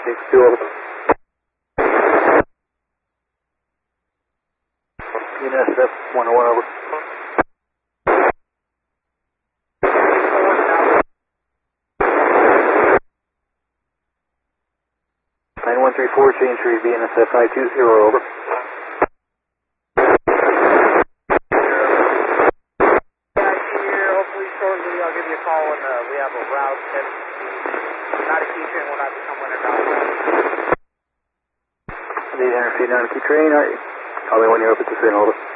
2 over. NSF 101 over. 9134, change 3 VNSF I20 over. Hopefully shortly I'll give you a call when we have a route 7. Not a key train will not become winter down. 800 feet down to key train, alright. Call me when you're up at the fin, over.